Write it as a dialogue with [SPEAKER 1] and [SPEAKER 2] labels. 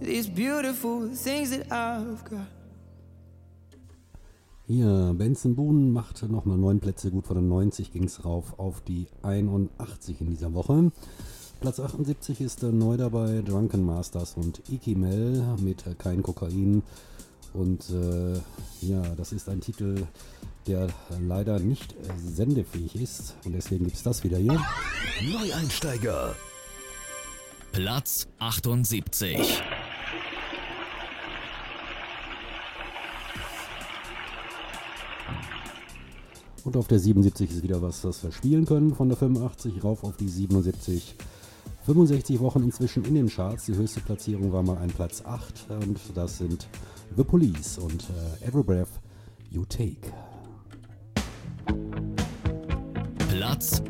[SPEAKER 1] these beautiful things that I've got.
[SPEAKER 2] Hier, Benson Boone macht nochmal 9 Plätze gut, von den 90 ging es rauf auf die 81 in dieser Woche. Platz 78 ist neu dabei Drunken Masters und Iki Mel mit Kein Kokain. Und ja, das ist ein Titel, der leider nicht sendefähig ist. Und deswegen gibt es das wieder hier.
[SPEAKER 3] Neueinsteiger. Platz 78.
[SPEAKER 2] Und auf der 77 ist wieder was, das wir spielen können. Von der 85 rauf auf die 77. 65 Wochen inzwischen in den Charts. Die höchste Platzierung war mal ein Platz 8. Und das sind The Police und Every Breath You Take.
[SPEAKER 3] Platz